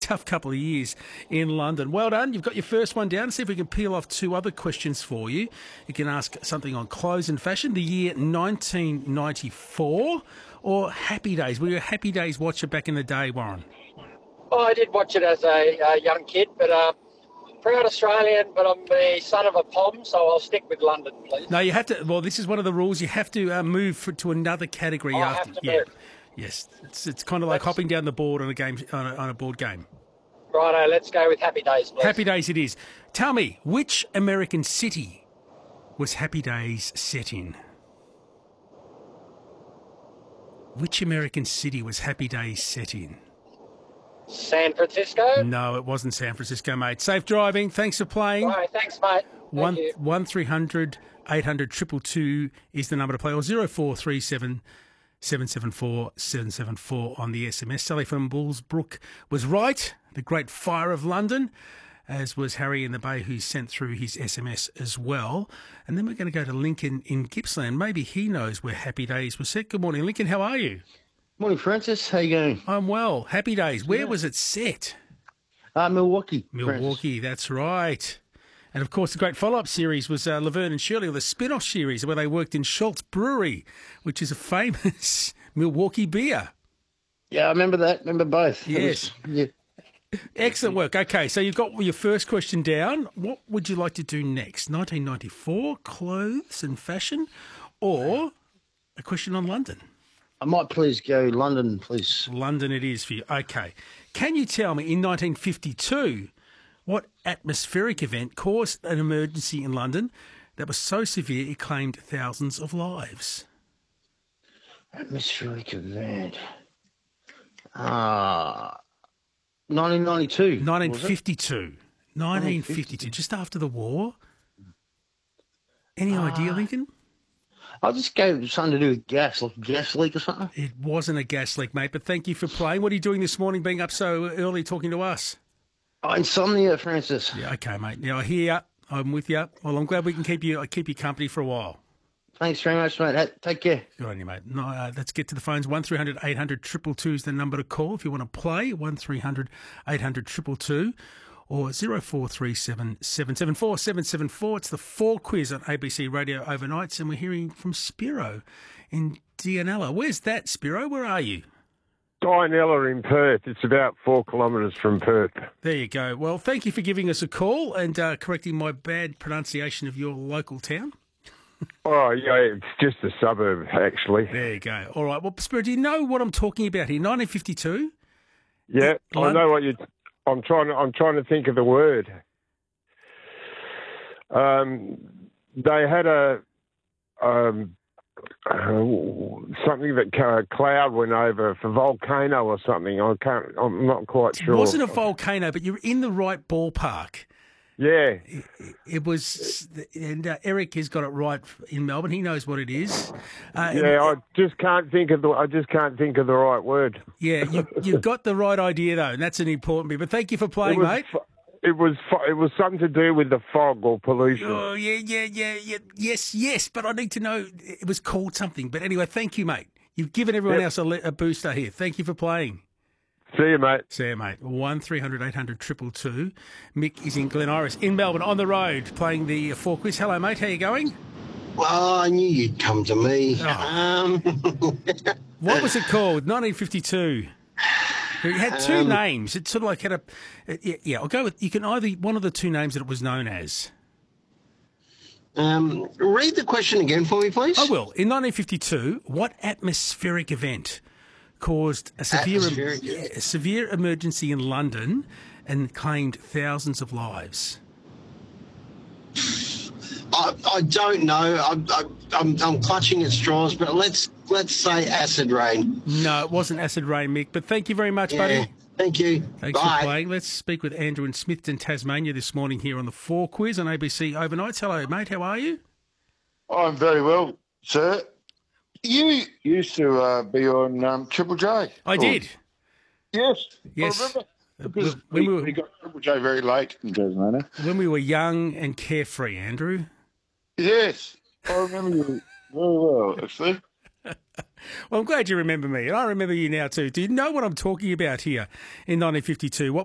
tough couple of years in London. Well done. You've got your first one down. See if we can peel off two other questions for you. You can ask something on clothes and fashion, the year 1994, or Happy Days. Were you a Happy Days watcher back in the day, Warren? Oh, I did watch it as a young kid, but proud Australian, but I'm the son of a POM, so I'll stick with London, please. No, you have to. Well, this is one of the rules. You have to move to another category after. Have to move. Yes, it's kind of like hopping down the board on a game on a board game. Righto, let's go with Happy Days, please. Happy Days it is. Tell me, which American city was Happy Days set in? Which American city was Happy Days set in? San Francisco? No, it wasn't San Francisco, mate. Safe driving. Thanks for playing. All right, thanks, mate. Thank you. 1300 800 222 is the number to play, or 0437 774 774 on the SMS. Sally from Bullsbrook was right. The Great Fire of London, as was Harry in the Bay, who sent through his SMS as well. And then we're going to go to Lincoln in Gippsland. Maybe he knows where Happy Days was set. Good morning, Lincoln. How are you? Morning, Francis. How you going? I'm well. Happy Days. Where was it set? Milwaukee. Milwaukee, that's right. And, of course, the great follow-up series was Laverne and Shirley, or the spin-off series where they worked in Schultz Brewery, which is a famous Milwaukee beer. Yeah, I remember that. Remember both. Yes. Excellent work. Okay, so you've got your first question down. What would you like to do next? 1994, clothes and fashion, or a question on London? I might please go London, please. London it is for you. Okay. Can you tell me, in 1952, what atmospheric event caused an emergency in London that was so severe it claimed thousands of lives? Atmospheric event. 1992. 1952. 1952, just after the war. Any idea, Lincoln? I'll just go with something to do with gas, like a gas leak or something. It wasn't a gas leak, mate, but thank you for playing. What are you doing this morning, being up so early talking to us? Insomnia, Francis. Yeah, okay, mate. Now, I hear you. I'm with you. Well, I'm glad we can keep you company for a while. Thanks very much, mate. Hey, take care. Good on you, mate. No, let's get to the phones. 1300 800 222 is the number to call if you want to play. 1300 800 222 or 0437 774 774. It's the 4 quiz on ABC Radio Overnights, and we're hearing from Spiro in Dianella. Where's that, Spiro? Where are you? Dianella in Perth. It's about 4 kilometres from Perth. There you go. Well, thank you for giving us a call and correcting my bad pronunciation of your local town. Oh, yeah, it's just a suburb, actually. There you go. All right. Well, Spiro, do you know what I'm talking about here? 1952? Yeah, I know what you... I'm trying to think of the word. They had something that cloud went over for volcano or something. I'm not quite sure. It wasn't a volcano, but you're in the right ballpark. Yeah. It was, and Eric has got it right in Melbourne. He knows what it is. I just can't think of the right word. Yeah, you've got the right idea though, and that's an important bit. But thank you for playing, mate. It was something to do with the fog or pollution. Oh yeah. Yes. But I need to know it was called something. But anyway, thank you, mate. You've given everyone else a booster here. Thank you for playing. See you, mate. 1300 800 222. Mick is in Glen Iris, in Melbourne, on the road, playing the 4 quiz. Hello, mate. How you going? Well, I knew you'd come to me. What was it called? 1952. It had two names. It sort of like had a... I'll go with... You can either... One of the two names that it was known as. Read the question again for me, please. I will. In 1952, what atmospheric event caused a severe emergency in London and claimed thousands of lives? I don't know. I'm clutching at straws, but let's say acid rain. No, it wasn't acid rain, Mick. But thank you very much, buddy. Thank you. Thanks Bye. for playing. Let's speak with Andrew in Smithton, Tasmania, this morning here on the 4 quiz on ABC Overnights. Hello, mate. How are you? I'm very well, sir. You used to be on Triple J. I did. Yes. Yes. I remember. Because when we got Triple J very late in Tasmania. When we were young and carefree, Andrew. Yes. I remember you very well, actually. Well, I'm glad you remember me, and I remember you now too. Do you know what I'm talking about here in 1952? What